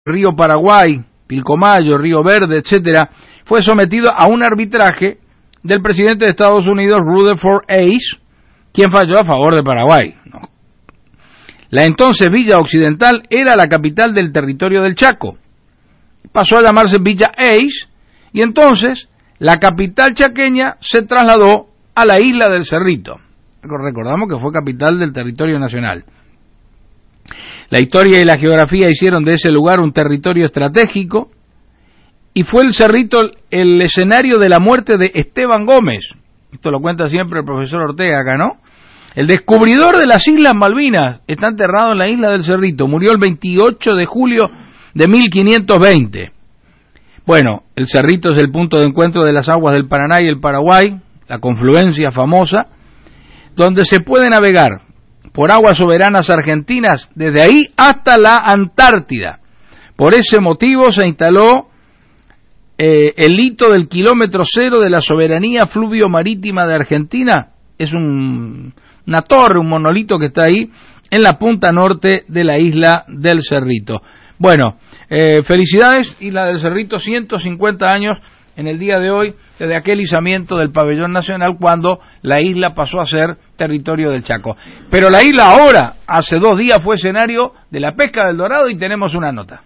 Río Paraguay, Pilcomayo, Río Verde, etcétera, fue sometido a un arbitraje del presidente de Estados Unidos, Rutherford Hayes, quien falló a favor de Paraguay. No. La entonces Villa Occidental era la capital del territorio del Chaco. Pasó a llamarse Villa Hayes y entonces la capital chaqueña se trasladó a la isla del Cerrito. Recordamos que fue capital del territorio nacional. La historia y la geografía hicieron de ese lugar un territorio estratégico y fue el Cerrito el escenario de la muerte de Esteban Gómez. Esto lo cuenta siempre el profesor Ortega acá, ¿no? El descubridor de las Islas Malvinas está enterrado en la isla del Cerrito. Murió el 28 de julio de 1520. Bueno, el Cerrito es el punto de encuentro de las aguas del Paraná y el Paraguay, la confluencia famosa, donde se puede navegar por aguas soberanas argentinas desde ahí hasta la Antártida. Por ese motivo se instaló el hito del kilómetro cero de la soberanía fluvio-marítima de Argentina. Es una torre, un monolito que está ahí en la punta norte de la isla del Cerrito. Bueno, felicidades, Isla del Cerrito, 150 años en el día de hoy, desde aquel izamiento del pabellón nacional cuando la isla pasó a ser territorio del Chaco. Pero la isla ahora, hace 2 días, fue escenario de la pesca del dorado y tenemos una nota.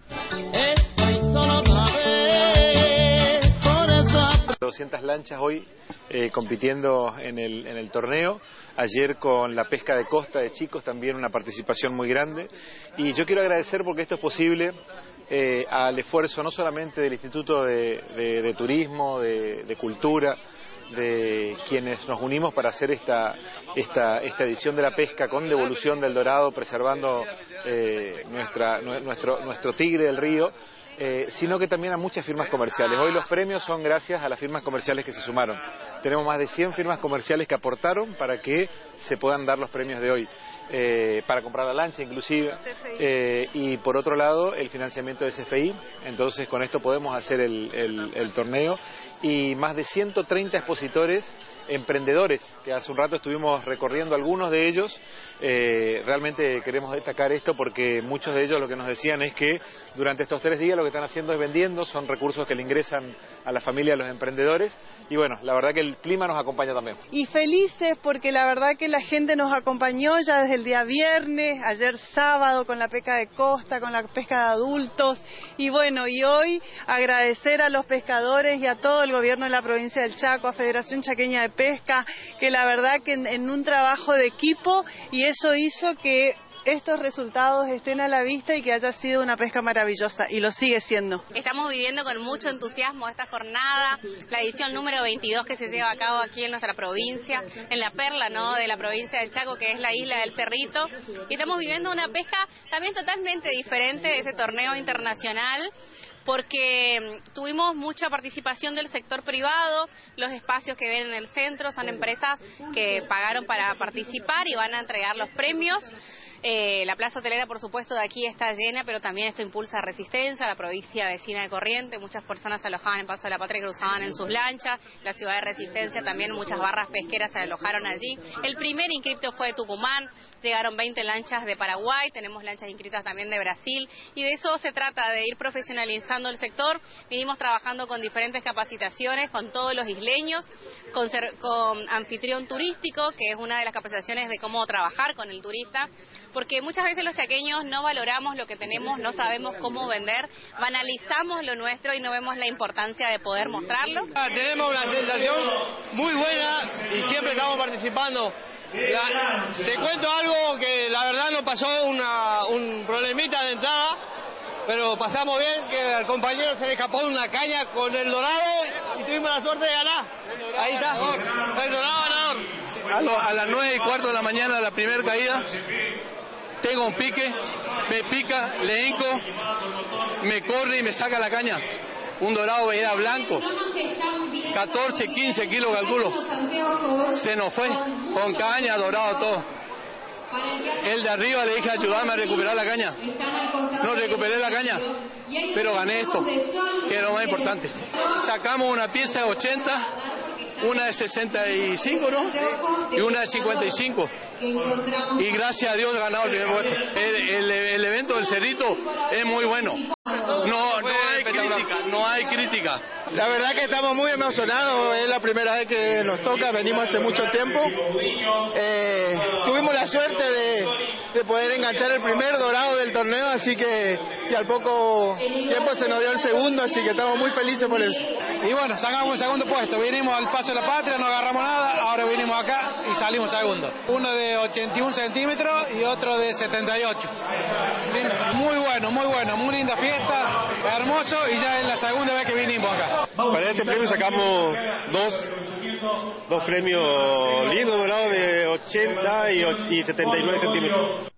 200 lanchas hoy compitiendo en el torneo. Ayer con la pesca de costa de chicos también una participación muy grande. Y yo quiero agradecer porque esto es posible al esfuerzo no solamente del Instituto de Turismo, de Cultura, de quienes nos unimos para hacer esta edición de la pesca con devolución del dorado, preservando nuestro tigre del río, sino que también a muchas firmas comerciales. Hoy los premios son gracias a las firmas comerciales que se sumaron. Tenemos más de 100 firmas comerciales que aportaron para que se puedan dar los premios de hoy. Para comprar la lancha inclusive, y por otro lado el financiamiento de CFI. Entonces con esto podemos hacer el torneo, y más de 130 expositores, emprendedores, que hace un rato estuvimos recorriendo algunos de ellos. Realmente queremos destacar esto porque muchos de ellos lo que nos decían es que durante estos 3 días lo que están haciendo es vendiendo, son recursos que le ingresan a la familia de los emprendedores, y bueno, la verdad que el clima nos acompaña también. Y felices porque la verdad que la gente nos acompañó ya desde el día viernes, ayer sábado con la pesca de costa, con la pesca de adultos, y bueno, y hoy agradecer a los pescadores y a todo el gobierno de la provincia del Chaco, a Federación Chaqueña de Pesca, que la verdad que en un trabajo de equipo, y eso hizo que estos resultados estén a la vista y que haya sido una pesca maravillosa, y lo sigue siendo. Estamos viviendo con mucho entusiasmo esta jornada, la edición número 22 que se lleva a cabo aquí en nuestra provincia, en la perla, ¿no?, de la provincia del Chaco, que es la isla del Cerrito, y estamos viviendo una pesca también totalmente diferente de ese torneo internacional, porque tuvimos mucha participación del sector privado. Los espacios que ven en el centro son empresas que pagaron para participar y van a entregar los premios. La plaza hotelera, por supuesto, de aquí está llena, pero también esto impulsa Resistencia, la provincia vecina de Corrientes. Muchas personas se alojaban en Paso de la Patria y cruzaban en sus lanchas. La ciudad de Resistencia también, muchas barras pesqueras se alojaron allí. El primer inscripto fue de Tucumán, llegaron 20 lanchas de Paraguay, tenemos lanchas inscritas también de Brasil, y de eso se trata, de ir profesionalizando el sector. Vinimos trabajando con diferentes capacitaciones, con todos los isleños, con anfitrión turístico, que es una de las capacitaciones de cómo trabajar con el turista, porque muchas veces los chaqueños no valoramos lo que tenemos, no sabemos cómo vender, banalizamos lo nuestro y no vemos la importancia de poder mostrarlo. Tenemos una sensación muy buena y siempre estamos participando. Te cuento algo que la verdad nos pasó un problemita de entrada, pero pasamos bien, que al compañero se le escapó de una caña con el dorado y tuvimos la suerte de ganar. Ahí está, el dorado ganador. A las 9:15 de la mañana, la primera caída, tengo un pique, me pica, le hinco, me corre y me saca la caña. Un dorado era blanco, 14, 15 kilos calculo. Se nos fue, con caña, dorado, todo. El de arriba le dije, ayúdame a recuperar la caña. No recuperé la caña, pero gané esto, que es lo más importante. Sacamos una pieza de 80, una de 65, ¿no? Y una de 55. y gracias a Dios he ganado el primer puesto. El evento del Cerrito es muy bueno. No hay crítica. La verdad que estamos muy emocionados, es la primera vez que nos toca, venimos hace mucho tiempo. Tuvimos la suerte de poder enganchar el primer dorado del torneo, así que y al poco tiempo se nos dio el segundo, así que estamos muy felices por eso. Y bueno, sacamos el segundo puesto, vinimos al Paso de la Patria, no agarramos nada, ahora vinimos acá y salimos segundo. Uno de 81 centímetros y otro de 78. Muy bueno, muy linda fiesta, hermoso, y ya es la segunda vez que vinimos acá. Para este premio sacamos dos premios lindos, dorados de 80 y 79 centímetros.